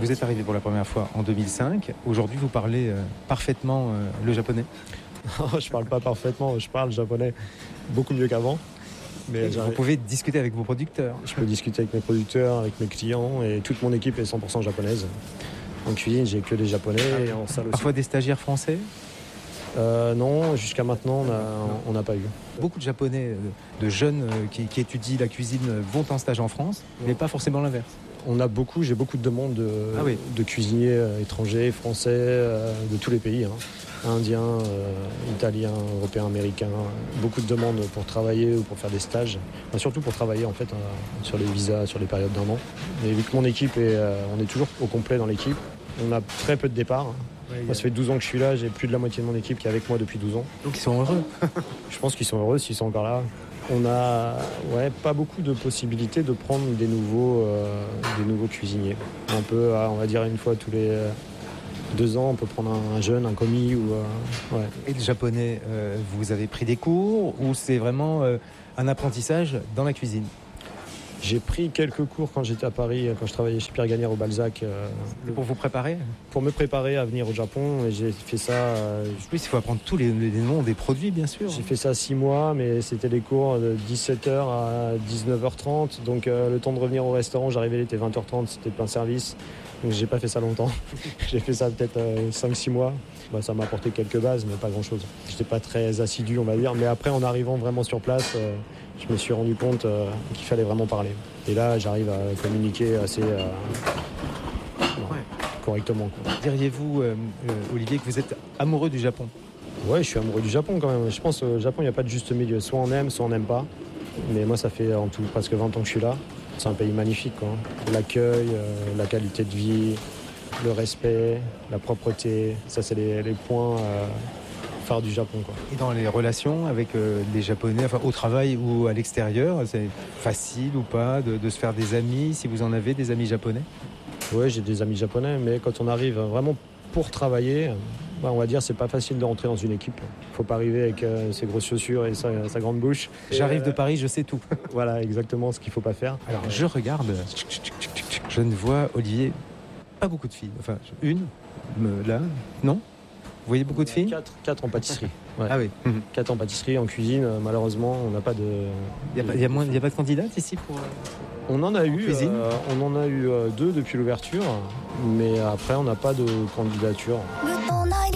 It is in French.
Vous êtes arrivé pour la première fois en 2005. Aujourd'hui, vous parlez parfaitement le japonais. Je parle pas parfaitement, je parle japonais beaucoup mieux qu'avant. Mais vous pouvez discuter avec vos producteurs. Je peux discuter avec mes producteurs, avec mes clients, et toute mon équipe est 100% japonaise. En cuisine, j'ai que des japonais, et en salle aussi. Parfois des stagiaires français? Non, jusqu'à maintenant, on n'a pas eu. Beaucoup de japonais, de jeunes qui étudient la cuisine vont en stage en France, mais pas forcément l'inverse. J'ai beaucoup de demandes de cuisiniers étrangers, français, de tous les pays. Indiens, italiens, européens, américains. Beaucoup de demandes pour travailler ou pour faire des stages. Enfin, surtout pour travailler en fait sur les visas, sur les périodes d'1 an. Et vu que mon équipe on est toujours au complet dans l'équipe, on a très peu de départs. Moi, ça fait 12 ans que je suis là, j'ai plus de la moitié de mon équipe qui est avec moi depuis 12 ans. Donc ils sont heureux. Je pense qu'ils sont heureux s'ils sont encore là. On a pas beaucoup de possibilités de prendre des nouveaux cuisiniers. On va dire une fois tous les 2 ans, on peut prendre un jeune, un commis. Et le japonais, vous avez pris des cours ou c'est vraiment un apprentissage dans la cuisine? J'ai pris quelques cours quand j'étais à Paris, quand je travaillais chez Pierre Gagnère au Balzac. Pour vous préparer? Pour me préparer à venir au Japon. Et j'ai fait ça... Oui, il faut apprendre tous les noms des produits, bien sûr. J'ai fait ça 6 mois, mais c'était des cours de 17h à 19h30. Donc le temps de revenir au restaurant, j'arrivais, il était 20h30, c'était plein service. Donc j'ai pas fait ça longtemps. J'ai fait ça peut-être 5-6 mois. Ça m'a apporté quelques bases, mais pas grand-chose. J'étais pas très assidu, on va dire. Mais après, en arrivant vraiment sur place, je me suis rendu compte qu'il fallait vraiment parler. Et là, j'arrive à communiquer assez correctement. Diriez-vous, Olivier, que vous êtes amoureux du Japon? Ouais, je suis amoureux du Japon quand même. Je pense qu'au Japon, il n'y a pas de juste milieu. Soit on aime, soit on n'aime pas. Mais moi, ça fait en tout presque 20 ans que je suis là. C'est un pays magnifique, quoi. L'accueil, la qualité de vie, le respect, la propreté, ça c'est les points phares du Japon, quoi. Et dans les relations avec les Japonais, enfin, au travail ou à l'extérieur, c'est facile ou pas de se faire des amis, si vous en avez des amis japonais? Oui, j'ai des amis japonais, mais quand on arrive vraiment pour travailler, on va dire c'est pas facile de rentrer dans une équipe. Faut pas arriver avec ses grosses chaussures et sa grande bouche. J'arrive de Paris, je sais tout. Voilà, exactement ce qu'il faut pas faire. Alors je regarde, je ne vois, Olivier, pas beaucoup de filles. Enfin, une, là, non? Vous voyez beaucoup de filles? 4 en pâtisserie. Ouais. Ah oui. 4 en pâtisserie, en cuisine, malheureusement, on n'a pas de... Il n'y a pas de candidates ici pour... On en a eu 2 depuis l'ouverture, mais après on n'a pas de candidature.